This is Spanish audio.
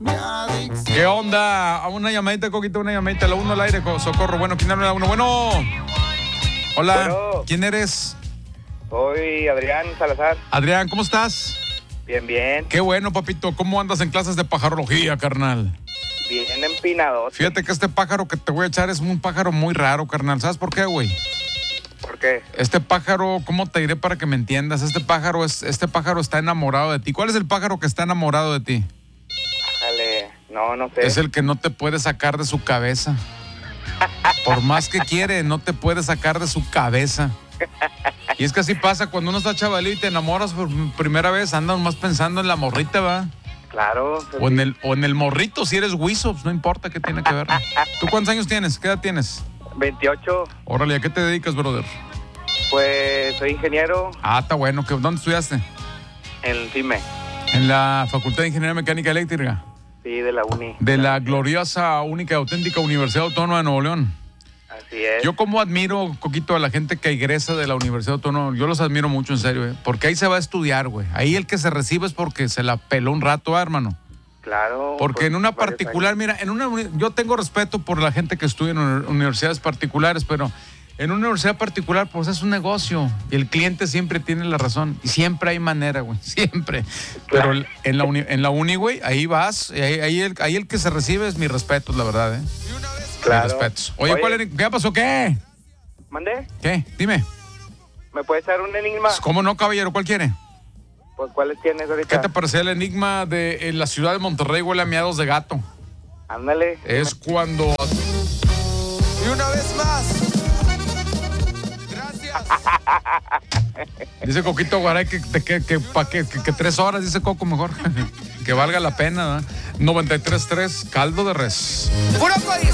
¿Qué onda? A una llamadita, Coquito, una llamadita. La 1 al aire, socorro. Bueno, ¿quién habla la 1? Bueno. Hola. Bueno. ¿Quién eres? Soy Adrián Salazar. Adrián, ¿cómo estás? Bien, bien. Qué bueno, papito. ¿Cómo andas en clases de pajarología, carnal? Bien empinado. Fíjate que este pájaro que te voy a echar es un pájaro muy raro, carnal. ¿Sabes por qué, güey? ¿Por qué? Este pájaro, ¿cómo te diré para que me entiendas? Este pájaro está enamorado de ti. ¿Cuál es el pájaro que está enamorado de ti? Dale. No sé. Es el que no te puede sacar de su cabeza. Por más que quiere, no te puede sacar de su cabeza. Y es que así pasa cuando uno está chavalito y te enamoras por primera vez, andas más pensando en la morrita, ¿va? Claro. O en el morrito, si eres guiso, pues no importa qué tiene que ver. ¿Tú cuántos años tienes? ¿Qué edad tienes? 28. Órale, ¿a qué te dedicas, brother? Pues soy ingeniero Ah, está bueno. ¿Dónde estudiaste? en el CIME. En la Facultad de Ingeniería Mecánica Eléctrica. Sí, de la uni. De la gloriosa, única y auténtica Universidad Autónoma de Nuevo León. Así es. Yo como admiro, Coquito, a la gente que egresa de la Universidad Autónoma. Yo los admiro mucho, en serio, porque ahí se va a estudiar, güey. Ahí el que se recibe es porque se la peló un rato, hermano. Claro. Porque pues, en una varios particular, años. mira, yo tengo respeto por la gente que estudia en universidades particulares, pero en una universidad particular, pues es un negocio y el cliente siempre tiene la razón y siempre hay manera, güey, siempre. Pero en la uni, güey, ahí vas, y ahí el que se recibe es mi respeto, la verdad, ¿eh? Claro. Mis respetos. Oye, ¿qué pasó? ¿Qué? ¿Mandé? ¿Qué? Dime. ¿Me puedes dar un enigma? ¿Cómo no, caballero? ¿Cuál quiere? Pues, ¿cuáles tienes ahorita? ¿Qué te parece el enigma de en la ciudad de Monterrey huele a miados de gato? Ándale. Es cuando... Y una vez más. Gracias. Dice Coquito Garay que 3 horas, dice Coco, mejor. Que valga la pena, ¿verdad? 93.3, caldo de res. Puro código.